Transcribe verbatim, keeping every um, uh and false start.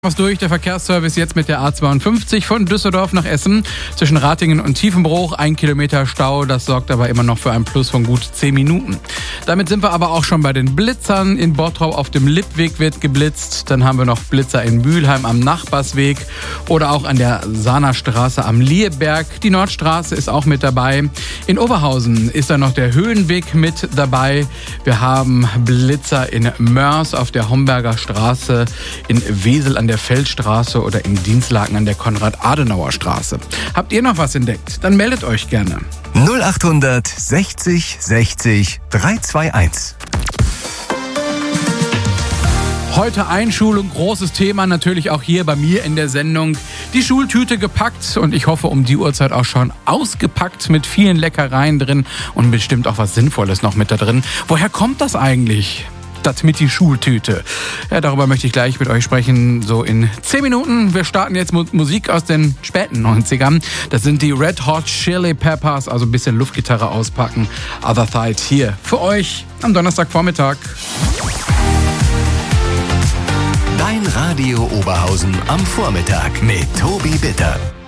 Was durch, der Verkehrsservice jetzt mit der A zweiundfünfzig von Düsseldorf nach Essen zwischen Ratingen und Tiefenbruch. Ein Kilometer Stau, das sorgt aber immer noch für einen Plus von gut zehn Minuten. Damit sind wir aber auch schon bei den Blitzern. In Bottrop auf dem Lippweg wird geblitzt. Dann haben wir noch Blitzer in Mülheim am Nachbarsweg oder auch an der Sahnerstraße am Lierberg. Die Nordstraße ist auch mit dabei. In Oberhausen ist dann noch der Höhenweg mit dabei. Wir haben Blitzer in Mörs auf der Homberger Straße, in Wesel an der Feldstraße oder in Dinslaken an der Konrad-Adenauer-Straße. Habt ihr noch was entdeckt? Dann meldet euch gerne. null achthundert sechzig sechzig dreihunderteinundzwanzig. Heute Einschulung, großes Thema, natürlich auch hier bei mir in der Sendung. Die Schultüte gepackt und ich hoffe um die Uhrzeit auch schon ausgepackt mit vielen Leckereien drin und bestimmt auch was Sinnvolles noch mit da drin. Woher kommt das eigentlich? Das mit die Schultüte. Ja, darüber möchte ich gleich mit euch sprechen, so in zehn Minuten. Wir starten jetzt mit Musik aus den späten neunzigern. Das sind die Red Hot Chili Peppers, also ein bisschen Luftgitarre auspacken. Other Side hier für euch am Donnerstagvormittag. Dein Radio Oberhausen am Vormittag mit Tobi Bitter.